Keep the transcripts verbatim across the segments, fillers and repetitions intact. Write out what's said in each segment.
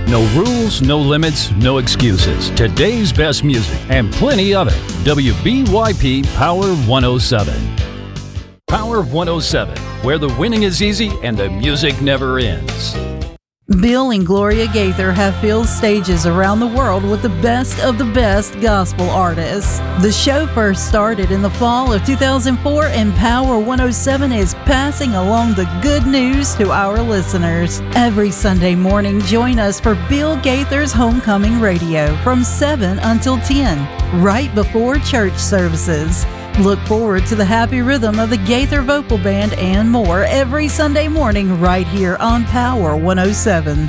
No rules, no limits, no excuses. Today's best music and plenty of it. W B Y P Power one oh seven. Power one oh seven, where the winning is easy and the music never ends. Bill and Gloria Gaither have filled stages around the world with the best of the best gospel artists. The show first started in the fall of two thousand four, and Power one oh seven is passing along the good news to our listeners. Every Sunday morning, join us for Bill Gaither's Homecoming Radio from seven until ten, right before church services. Look forward to the happy rhythm of the Gaither Vocal Band and more every Sunday morning right here on Power one oh seven.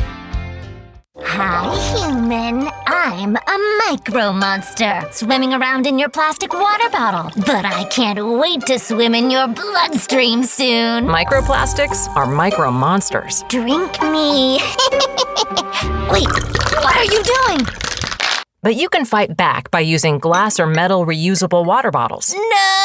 Hi, human. I'm a micro monster, swimming around in your plastic water bottle. But I can't wait to swim in your bloodstream soon. Microplastics are micro monsters. Drink me. Wait, what are you doing? But you can fight back by using glass or metal reusable water bottles.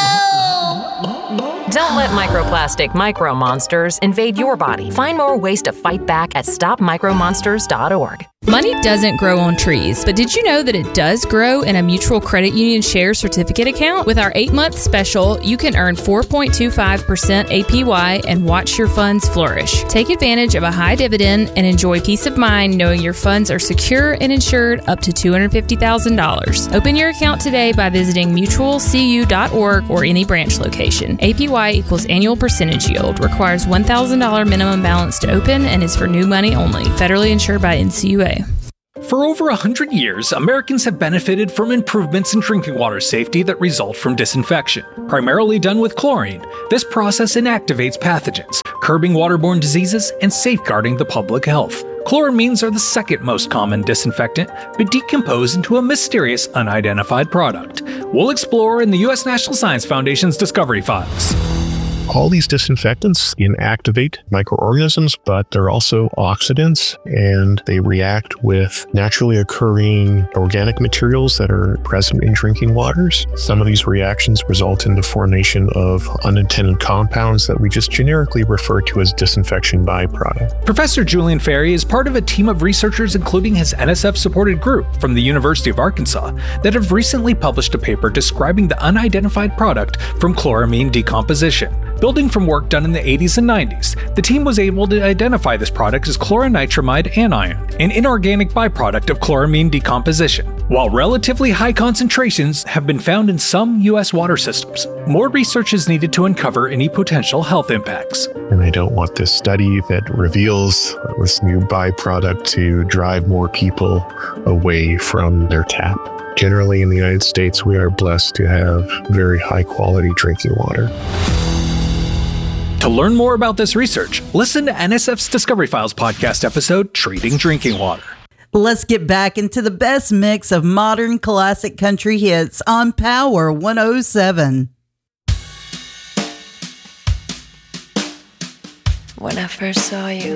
No! Don't let microplastic micro monsters invade your body. Find more ways to fight back at stop micro monsters dot org. Money doesn't grow on trees, but did you know that it does grow in a Mutual Credit Union Share Certificate account? With our eight-month special, you can earn four point two five percent A P Y and watch your funds flourish. Take advantage of a high dividend and enjoy peace of mind knowing your funds are secure and insured up to two hundred fifty thousand dollars. Open your account today by visiting mutual c u dot org or any branch location. A P Y equals annual percentage yield. Requires one thousand dollars minimum balance to open and is for new money only. Federally insured by N C U A. For over a hundred years, Americans have benefited from improvements in drinking water safety that result from disinfection, primarily done with chlorine. This process inactivates pathogens, curbing waterborne diseases and safeguarding the public health. Chloramines are the second most common disinfectant, but decompose into a mysterious, unidentified product. We'll explore in the U S National Science Foundation's Discovery Files. All these disinfectants inactivate microorganisms, but they're also oxidants, and they react with naturally occurring organic materials that are present in drinking waters. Some of these reactions result in the formation of unintended compounds that we just generically refer to as disinfection byproduct. Professor Julian Ferry is part of a team of researchers, including his N S F-supported group from the University of Arkansas, that have recently published a paper describing the unidentified product from chloramine decomposition. Building from work done in the eighties and nineties, the team was able to identify this product as chloronitramide anion, an inorganic byproduct of chloramine decomposition. While relatively high concentrations have been found in some U S water systems, more research is needed to uncover any potential health impacts. And I don't want this study that reveals this new byproduct to drive more people away from their tap. Generally, in the United States, we are blessed to have very high quality drinking water. To learn more about this research, listen to N S F's Discovery Files podcast episode, Treating Drinking Water. Let's get back into the best mix of modern classic country hits on Power one oh seven. When I first saw you,